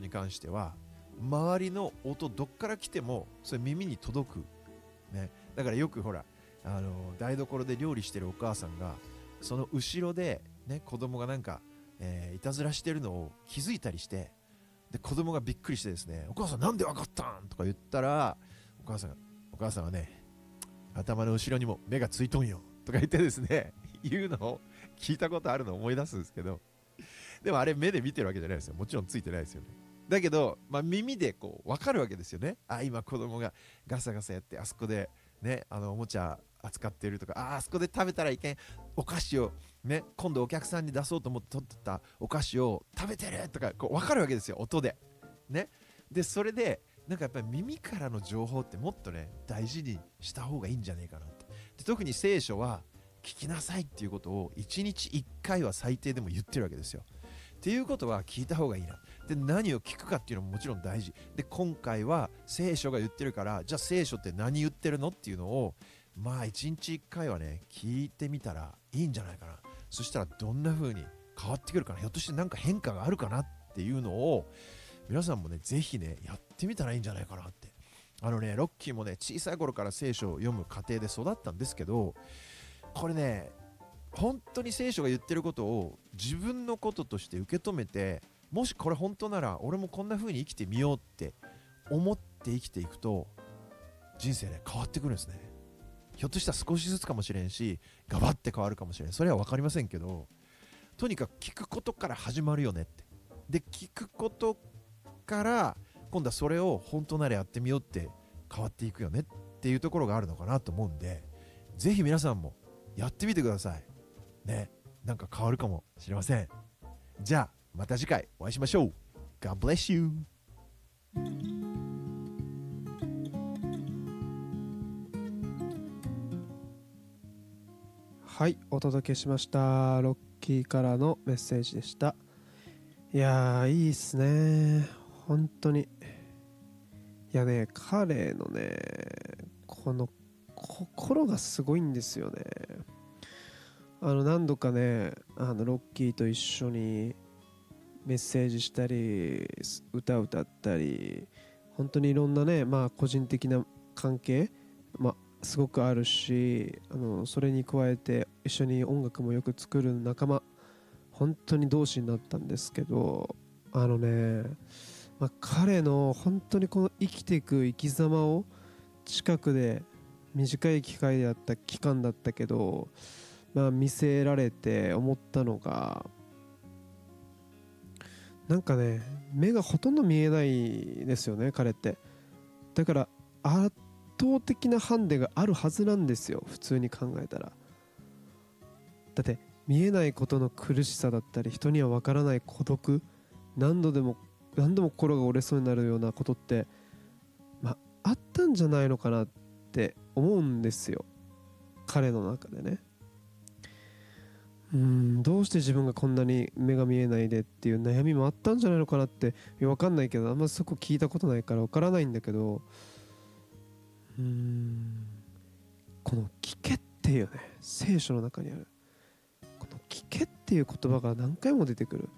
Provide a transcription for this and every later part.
に関しては周りの音どっから来てもそれ耳に届く、ね、だからよくほら台所で料理してるお母さんがその後ろで、ね、子供がなんか、いたずらしてるのを気づいたりして、で子供がびっくりしてですね、お母さんなんでわかったんとか言ったら、お母さんはね、頭の後ろにも目がついとんよとか言ってですね言うのを聞いたことあるのを思い出すんですけど、でもあれ目で見てるわけじゃないですよ。もちろんついてないですよね。だけど、耳でこう分かるわけですよね。今子供がガサガサやってあそこでね、おもちゃ扱ってるとか、あそこで食べたらいけんお菓子をね、今度お客さんに出そうと思って取ってたお菓子を食べてるとかこう分かるわけですよ、音でね。でそれでなんかやっぱり耳からの情報ってもっとね大事にした方がいいんじゃねえかなって。で特に聖書は聞きなさいっていうことを1日1回は最低でも言ってるわけですよ。っていうことは聞いた方がいいな。で何を聞くかっていうのももちろん大事で、今回は聖書が言ってるから、じゃあ聖書って何言ってるのっていうのを1日1回はね聞いてみたらいいんじゃないかな。そしたらどんな風に変わってくるかな、ひょっとしてなんか変化があるかなっていうのを皆さんもねぜひねやってみたらいいんじゃないかなって。ロッキーもね小さい頃から聖書を読む過程で育ったんですけど、これね本当に聖書が言ってることを自分のこととして受け止めて、もしこれ本当なら俺もこんな風に生きてみようって思って生きていくと人生ね変わってくるんですね。ひょっとしたら少しずつかもしれんし、ガバって変わるかもしれん、それは分かりませんけど、とにかく聞くことから始まるよねって。で聞くことから今度はそれを本当ならやってみようって変わっていくよねっていうところがあるのかなと思うんで、ぜひ皆さんもやってみてくださいね。なんか変わるかもしれません。じゃあまた次回お会いしましょう。 God bless you。 はい、お届けしました。ロッキーからのメッセージでした。いやー、いいっすね、本当に。いやね、彼のねこの心がすごいんですよね。何度かねロッキーと一緒にメッセージしたり歌を歌ったり、本当にいろんなね、個人的な関係、すごくあるし、それに加えて一緒に音楽もよく作る仲間、本当に同志になったんですけど、彼の本当にこの生きていく生き様を近くで短い期間だったけど、見せられて思ったのが、なんかね目がほとんど見えないですよね、彼って。だから圧倒的なハンデがあるはずなんですよ、普通に考えたら。だって見えないことの苦しさだったり、人には分からない孤独、何度も心が折れそうになるようなことって、あったんじゃないのかなって思うんですよ、彼の中でね。どうして自分がこんなに目が見えないでっていう悩みもあったんじゃないのかなって。分かんないけど、あんまそこ聞いたことないから分からないんだけど、この聞けっていうね、聖書の中にあるこの聞けっていう言葉が何回も出てくる。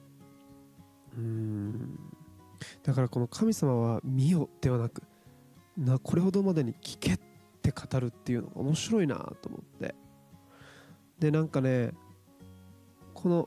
だからこの神様は見よではなく、これほどまでに聞けって語るっていうのが面白いなと思って。でなんかね、この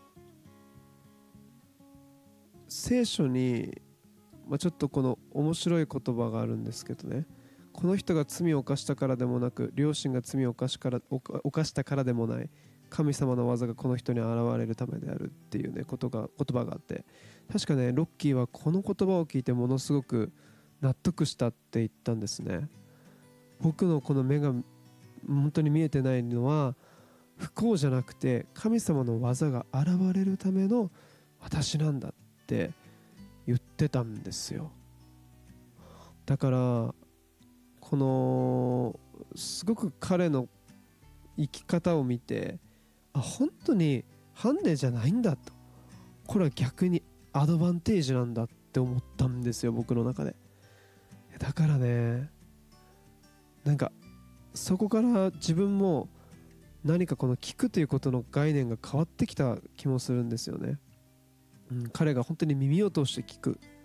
聖書に、ちょっとこの面白い言葉があるんですけどね、この人が罪を犯したからでもなく、両親が罪を犯したからでもない、神様の技がこの人に現れるためであるっていうね言葉があって、確かねロッキーはこの言葉を聞いてものすごく納得したって言ったんですね。僕のこの目が本当に見えてないのは不幸じゃなくて、神様の技が現れるための私なんだって言ってたんですよ。だからこのすごく彼の生き方を見て、本当にハンデじゃないんだと、これは逆にアドバンテージなんだって思ったんですよ、僕の中で。だからね、なんかそこから自分も何かこの聞くということの概念が変わってきた気もするんですよね。彼が本当に耳を通して聞く